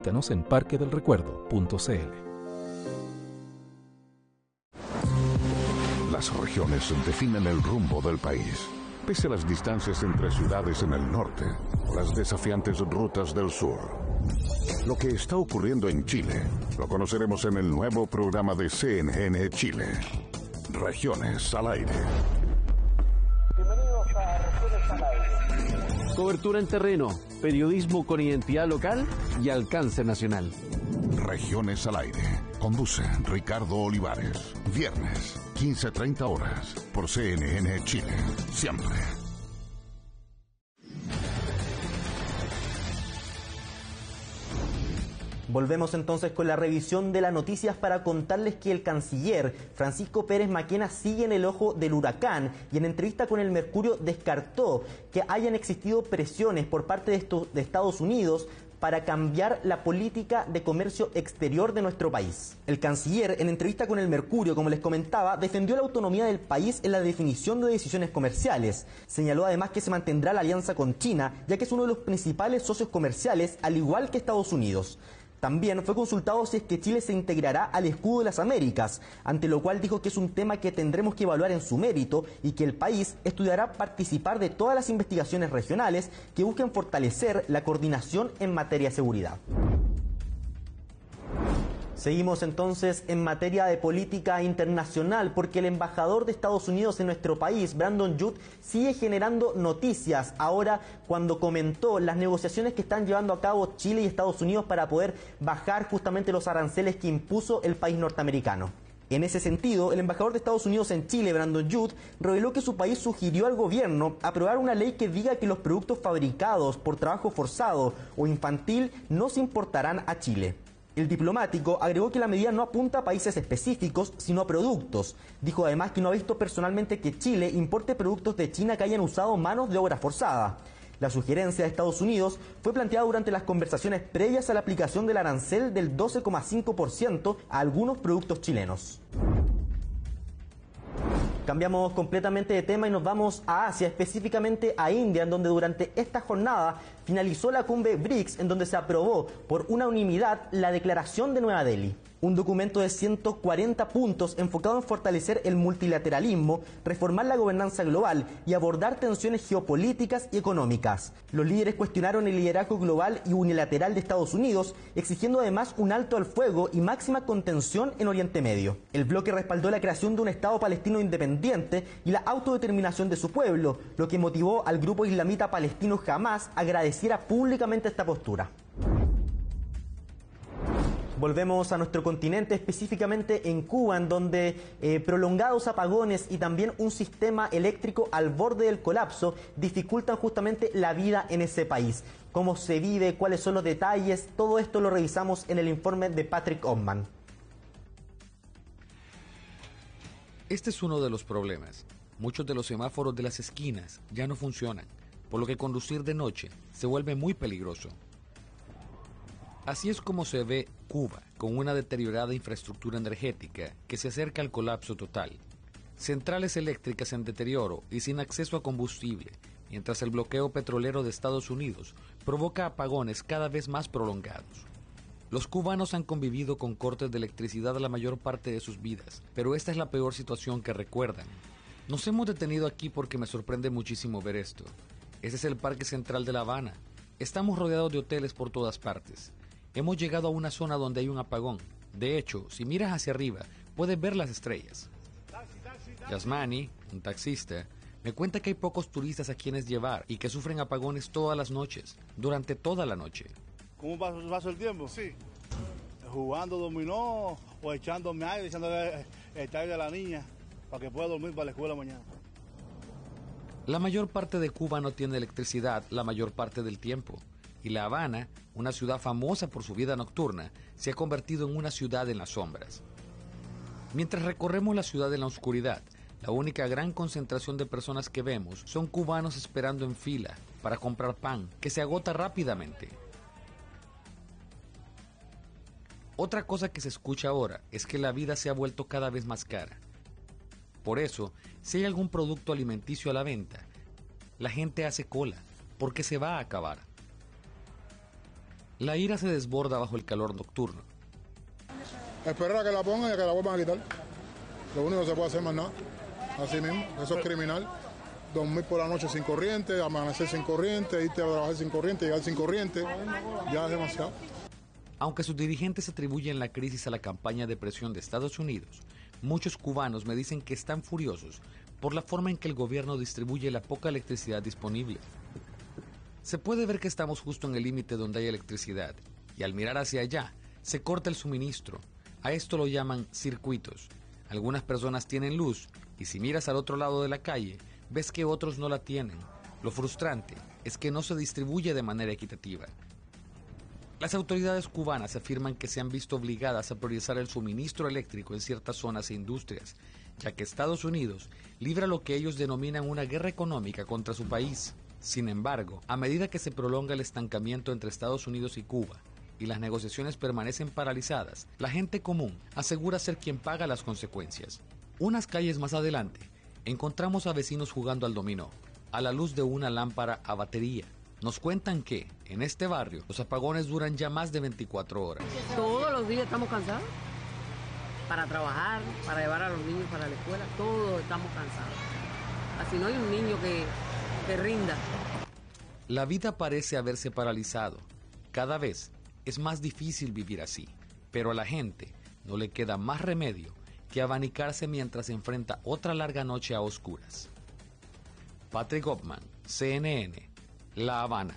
Visítanos en parquedelrecuerdo.cl. Las regiones definen el rumbo del país. Pese a las distancias entre ciudades en el norte o las desafiantes rutas del sur. Lo que está ocurriendo en Chile lo conoceremos en el nuevo programa de CNN Chile. Regiones al aire. Bienvenidos a Regiones al aire. Cobertura en terreno, periodismo con identidad local y alcance nacional. Regiones al aire. Conduce Ricardo Olivares. Viernes, 15:30 horas, por CNN Chile. Siempre. Volvemos entonces con la revisión de las noticias para contarles que el canciller Francisco Pérez Maquena sigue en el ojo del huracán y en entrevista con el Mercurio descartó que hayan existido presiones por parte de Estados Unidos para cambiar la política de comercio exterior de nuestro país. El canciller, en entrevista con el Mercurio, como les comentaba, defendió la autonomía del país en la definición de decisiones comerciales. Señaló además que se mantendrá la alianza con China, ya que es uno de los principales socios comerciales, al igual que Estados Unidos. También fue consultado si es que Chile se integrará al escudo de las Américas, ante lo cual dijo que es un tema que tendremos que evaluar en su mérito y que el país estudiará participar de todas las investigaciones regionales que busquen fortalecer la coordinación en materia de seguridad. Seguimos entonces en materia de política internacional porque el embajador de Estados Unidos en nuestro país, Brandon Judd, sigue generando noticias ahora cuando comentó las negociaciones que están llevando a cabo Chile y Estados Unidos para poder bajar justamente los aranceles que impuso el país norteamericano. En ese sentido, el embajador de Estados Unidos en Chile, Brandon Judd, reveló que su país sugirió al gobierno aprobar una ley que diga que los productos fabricados por trabajo forzado o infantil no se importarán a Chile. El diplomático agregó que la medida no apunta a países específicos, sino a productos. Dijo además que no ha visto personalmente que Chile importe productos de China que hayan usado manos de obra forzada. La sugerencia de Estados Unidos fue planteada durante las conversaciones previas a la aplicación del arancel del 12,5% a algunos productos chilenos. Cambiamos completamente de tema y nos vamos a Asia, específicamente a India, en donde durante esta jornada finalizó la cumbre BRICS, en donde se aprobó por unanimidad la Declaración de Nueva Delhi. Un documento de 140 puntos enfocado en fortalecer el multilateralismo, reformar la gobernanza global y abordar tensiones geopolíticas y económicas. Los líderes cuestionaron el liderazgo global y unilateral de Estados Unidos, exigiendo además un alto al fuego y máxima contención en Oriente Medio. El bloque respaldó la creación de un Estado palestino independiente y la autodeterminación de su pueblo, lo que motivó al grupo islamita palestino Hamás a agradeciera públicamente esta postura. Volvemos a nuestro continente, específicamente en Cuba, en donde prolongados apagones y también un sistema eléctrico al borde del colapso dificultan justamente la vida en ese país. Cómo se vive, cuáles son los detalles, todo esto lo revisamos en el informe de Patrick Ottman. Este es uno de los problemas. Muchos de los semáforos de las esquinas ya no funcionan, por lo que conducir de noche se vuelve muy peligroso. Así es como se ve Cuba, con una deteriorada infraestructura energética que se acerca al colapso total. Centrales eléctricas en deterioro y sin acceso a combustible, mientras el bloqueo petrolero de Estados Unidos provoca apagones cada vez más prolongados. Los cubanos han convivido con cortes de electricidad la mayor parte de sus vidas, pero esta es la peor situación que recuerdan. Nos hemos detenido aquí porque me sorprende muchísimo ver esto. Este es el Parque Central de La Habana. Estamos rodeados de hoteles por todas partes. Hemos llegado a una zona donde hay un apagón. De hecho, si miras hacia arriba, puedes ver las estrellas. Yasmani, un taxista, me cuenta que hay pocos turistas a quienes llevar y que sufren apagones todas las noches, durante toda la noche. ¿Cómo pasa el tiempo? Sí. Jugando dominó o echándome aire, echándole el taller de la niña para que pueda dormir para la escuela mañana. La mayor parte de Cuba no tiene electricidad la mayor parte del tiempo. Y La Habana, una ciudad famosa por su vida nocturna, se ha convertido en una ciudad en las sombras. Mientras recorremos la ciudad en la oscuridad, la única gran concentración de personas que vemos son cubanos esperando en fila para comprar pan, que se agota rápidamente. Otra cosa que se escucha ahora es que la vida se ha vuelto cada vez más cara. Por eso, si hay algún producto alimenticio a la venta, la gente hace cola, porque se va a acabar. La ira se desborda bajo el calor nocturno. Esperar a que la pongan y a que la vuelvan a quitar. Lo único que se puede hacer más nada. Así mismo, eso es criminal. Dormir por la noche sin corriente, amanecer sin corriente, irte a trabajar sin corriente, llegar sin corriente, ya es demasiado. Aunque sus dirigentes atribuyen la crisis a la campaña de presión de Estados Unidos, muchos cubanos me dicen que están furiosos por la forma en que el gobierno distribuye la poca electricidad disponible. Se puede ver que estamos justo en el límite donde hay electricidad, y al mirar hacia allá, se corta el suministro. A esto lo llaman circuitos. Algunas personas tienen luz, y si miras al otro lado de la calle, ves que otros no la tienen. Lo frustrante es que no se distribuye de manera equitativa. Las autoridades cubanas afirman que se han visto obligadas a priorizar el suministro eléctrico en ciertas zonas e industrias, ya que Estados Unidos libra lo que ellos denominan una guerra económica contra su país. Sin embargo, a medida que se prolonga el estancamiento entre Estados Unidos y Cuba, y las negociaciones permanecen paralizadas, la gente común asegura ser quien paga las consecuencias. Unas calles más adelante, encontramos a vecinos jugando al dominó, a la luz de una lámpara a batería. Nos cuentan que, en este barrio, los apagones duran ya más de 24 horas. Todos los días estamos cansados. Para trabajar, para llevar a los niños para la escuela, todos estamos cansados. Así no hay un niño que rinda. La vida parece haberse paralizado. Cada vez es más difícil vivir así, pero a la gente no le queda más remedio que abanicarse mientras enfrenta otra larga noche a oscuras. Patrick Hoffman, CNN, La Habana.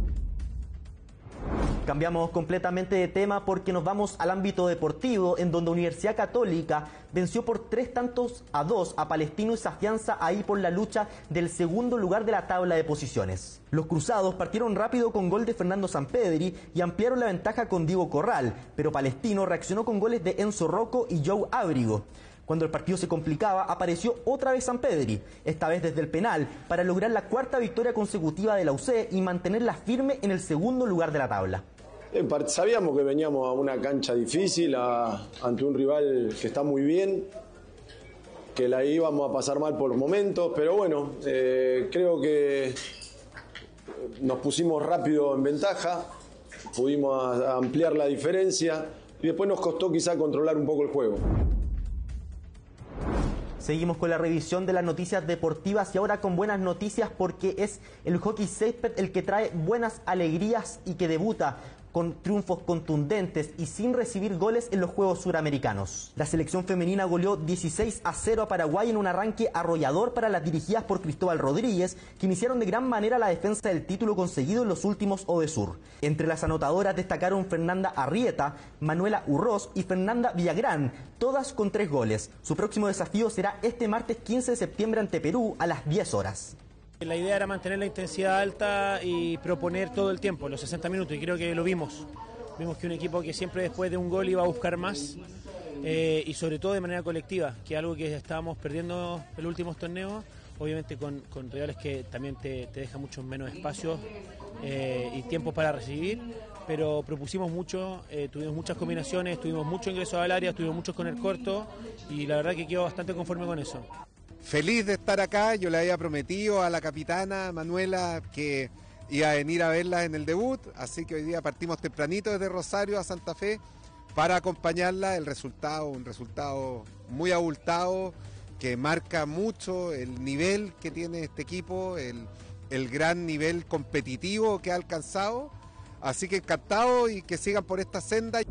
Cambiamos completamente de tema porque nos vamos al ámbito deportivo, en donde Universidad Católica venció por 3-2 a Palestino y se afianza ahí por la lucha del segundo lugar de la tabla de posiciones. Los cruzados partieron rápido con gol de Fernando Sampedri y ampliaron la ventaja con Diego Corral, pero Palestino reaccionó con goles de Enzo Rocco y Joe Ábrigo. Cuando el partido se complicaba, apareció otra vez Sampedri, esta vez desde el penal, para lograr la cuarta victoria consecutiva de la UC y mantenerla firme en el segundo lugar de la tabla. Sabíamos que veníamos a una cancha difícil, ante un rival que está muy bien, que la íbamos a pasar mal por momentos, pero bueno, creo que nos pusimos rápido en ventaja, pudimos ampliar la diferencia y después nos costó quizá controlar un poco el juego. Seguimos con la revisión de las noticias deportivas y ahora con buenas noticias porque es el hockey césped el que trae buenas alegrías y que debuta con triunfos contundentes y sin recibir goles en los Juegos Suramericanos. La selección femenina goleó 16-0 a Paraguay en un arranque arrollador para las dirigidas por Cristóbal Rodríguez, que iniciaron de gran manera la defensa del título conseguido en los últimos ODESUR. Entre las anotadoras destacaron Fernanda Arrieta, Manuela Urroz y Fernanda Villagrán, todas con 3 goles. Su próximo desafío será este martes 15 de septiembre ante Perú a las 10 horas. La idea era mantener la intensidad alta y proponer todo el tiempo, los 60 minutos, y creo que lo vimos. Vimos que un equipo que siempre después de un gol iba a buscar más, y sobre todo de manera colectiva, que es algo que estábamos perdiendo en los últimos torneos, obviamente con rivales que también te dejan mucho menos espacios y tiempo para recibir, pero propusimos mucho, tuvimos muchas combinaciones, tuvimos mucho ingreso al área, tuvimos muchos con el corto, y la verdad que quedo bastante conforme con eso. Feliz de estar acá, yo le había prometido a la capitana Manuela que iba a venir a verla en el debut, así que hoy día partimos tempranito desde Rosario a Santa Fe para acompañarla. Un resultado muy abultado, que marca mucho el nivel que tiene este equipo, el gran nivel competitivo que ha alcanzado, así que encantado y que sigan por esta senda.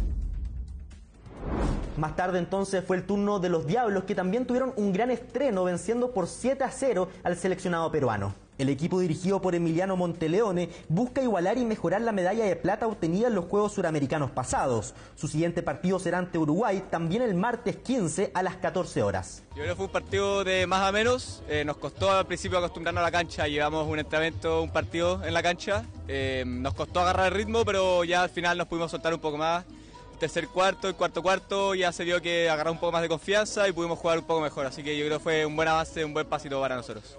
Más tarde entonces fue el turno de los Diablos, que también tuvieron un gran estreno venciendo por 7-0 al seleccionado peruano. El equipo dirigido por Emiliano Monteleone busca igualar y mejorar la medalla de plata obtenida en los Juegos Suramericanos pasados. Su siguiente partido será ante Uruguay, también el martes 15 a las 14 horas. Yo creo que fue un partido de más a menos, nos costó al principio acostumbrarnos a la cancha, llevamos un entrenamiento, un partido en la cancha, nos costó agarrar el ritmo, pero ya al final nos pudimos soltar un poco más. Tercer cuarto, el cuarto ya se vio que agarró un poco más de confianza y pudimos jugar un poco mejor, así que yo creo que fue un buen avance, un buen pasito para nosotros.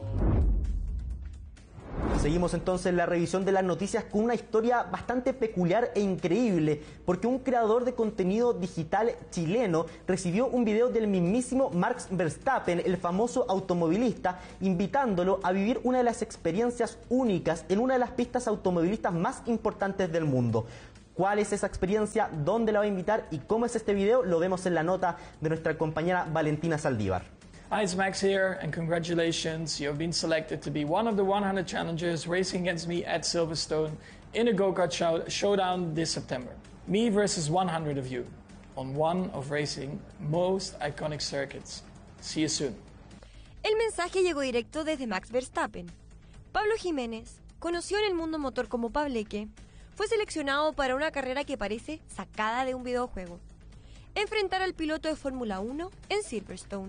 Seguimos entonces la revisión de las noticias con una historia bastante peculiar e increíble, porque un creador de contenido digital chileno recibió un video del mismísimo Max Verstappen, el famoso automovilista, invitándolo a vivir una de las experiencias únicas en una de las pistas automovilistas más importantes del mundo. ¿Cuál es esa experiencia? ¿Dónde la va a invitar? ¿Y cómo es este video? Lo vemos en la nota de nuestra compañera Valentina Saldívar. Hi, it's Max here, and congratulations. You have been selected to be one of the 100 challengers racing against me at Silverstone in a go-kart showdown this September. Me versus 100 of you on one of racing most iconic circuits. See you soon. El mensaje llegó directo desde Max Verstappen. Pablo Jiménez, conocido en el mundo motor como Pableque, fue seleccionado para una carrera que parece sacada de un videojuego. Enfrentar al piloto de Fórmula 1 en Silverstone.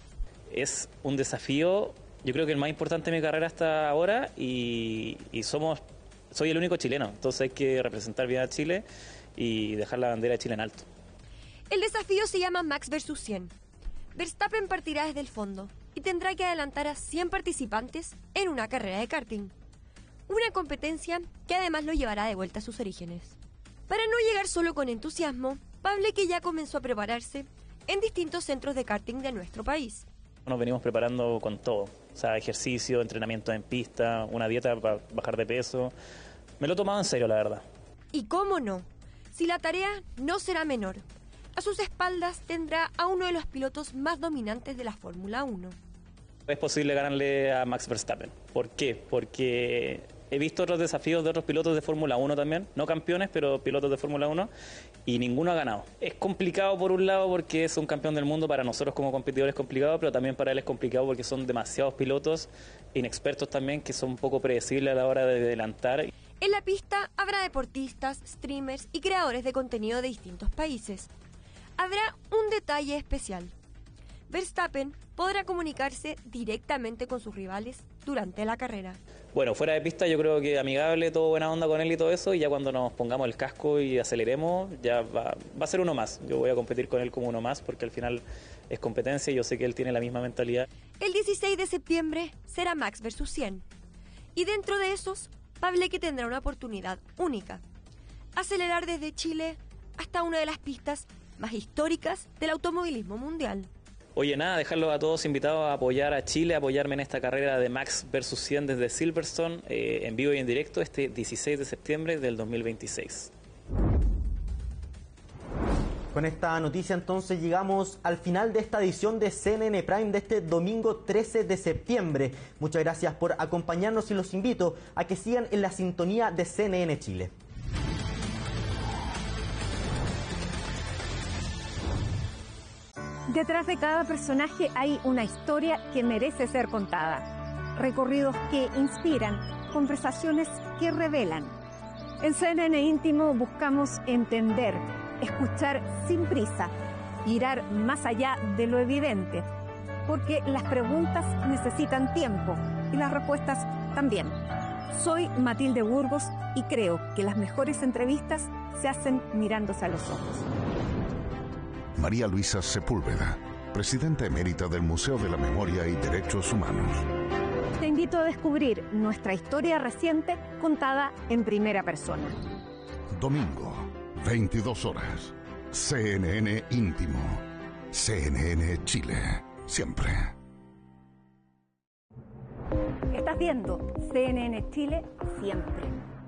Es un desafío, yo creo que el más importante de mi carrera hasta ahora y soy el único chileno, entonces hay que representar bien a Chile y dejar la bandera de Chile en alto. El desafío se llama Max vs 100. Verstappen partirá desde el fondo y tendrá que adelantar a 100 participantes en una carrera de karting. Una competencia que además lo llevará de vuelta a sus orígenes. Para no llegar solo con entusiasmo, Pableque ya comenzó a prepararse en distintos centros de karting de nuestro país. Nos venimos preparando con todo, o sea, ejercicio, entrenamiento en pista, una dieta para bajar de peso. Me lo he tomado en serio, la verdad. Y cómo no, si la tarea no será menor. A sus espaldas tendrá a uno de los pilotos más dominantes de la Fórmula 1. Es posible ganarle a Max Verstappen. ¿Por qué? Porque he visto otros desafíos de otros pilotos de Fórmula 1 también, no campeones, pero pilotos de Fórmula 1, y ninguno ha ganado. Es complicado por un lado porque es un campeón del mundo, para nosotros como competidores es complicado, pero también para él es complicado porque son demasiados pilotos, inexpertos también, que son un poco predecibles a la hora de adelantar. En la pista habrá deportistas, streamers y creadores de contenido de distintos países. Habrá un detalle especial. Verstappen podrá comunicarse directamente con sus rivales durante la carrera. Bueno, fuera de pista yo creo que amigable, todo buena onda con él y todo eso, y ya cuando nos pongamos el casco y aceleremos, ya va a ser uno más. Yo voy a competir con él como uno más porque al final es competencia y yo sé que él tiene la misma mentalidad. El 16 de septiembre será Max vs 100. Y dentro de esos, Pableque tendrá una oportunidad única. Acelerar desde Chile hasta una de las pistas más históricas del automovilismo mundial. Oye, nada, dejarlos a todos invitados a apoyar a Chile, a apoyarme en esta carrera de Max vs 100 desde Silverstone, en vivo y en directo, este 16 de septiembre del 2026. Con esta noticia entonces llegamos al final de esta edición de CNN Prime de este domingo 13 de septiembre. Muchas gracias por acompañarnos y los invito a que sigan en la sintonía de CNN Chile. Detrás de cada personaje hay una historia que merece ser contada. Recorridos que inspiran, conversaciones que revelan. En CNN Íntimo buscamos entender, escuchar sin prisa, mirar más allá de lo evidente, porque las preguntas necesitan tiempo y las respuestas también. Soy Matilde Burgos y creo que las mejores entrevistas se hacen mirándose a los ojos. María Luisa Sepúlveda, presidenta emérita del Museo de la Memoria y Derechos Humanos. Te invito a descubrir nuestra historia reciente contada en primera persona. Domingo, 22 horas. CNN Íntimo. CNN Chile. Siempre. Estás viendo CNN Chile siempre.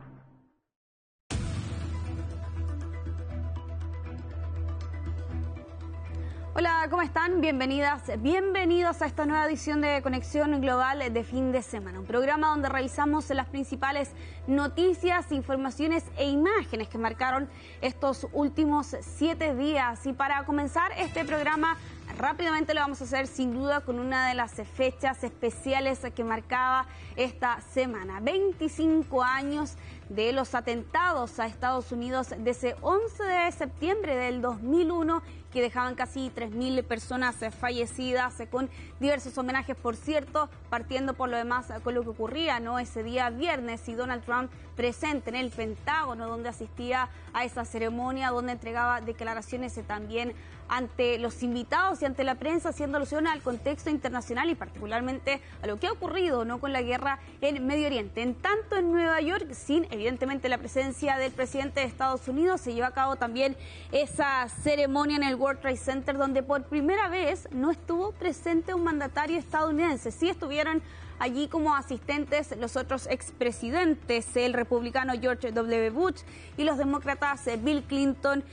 Hola, ¿cómo están? Bienvenidas, bienvenidos a esta nueva edición de Conexión Global de fin de semana. Un programa donde revisamos las principales noticias, informaciones e imágenes que marcaron estos últimos 7 días. Y para comenzar este programa, rápidamente lo vamos a hacer sin duda con una de las fechas especiales que marcaba esta semana. 25 años de los atentados a Estados Unidos de ese 11 de septiembre del 2001, que dejaban casi 3.000 personas fallecidas, con diversos homenajes, por cierto, partiendo por lo demás con lo que ocurría, ¿no?, ese día viernes, y Donald Trump presente en el Pentágono, donde asistía a esa ceremonia, donde entregaba declaraciones también ante los invitados y ante la prensa, haciendo alusión al contexto internacional y particularmente a lo que ha ocurrido, ¿no?, con la guerra en Medio Oriente. En tanto, en Nueva York, sin evidentemente la presencia del presidente de Estados Unidos, se llevó a cabo también esa ceremonia en el World Trade Center, donde por primera vez no estuvo presente un mandatario estadounidense. Sí estuvieron allí como asistentes los otros expresidentes, el republicano George W. Bush y los demócratas Bill Clinton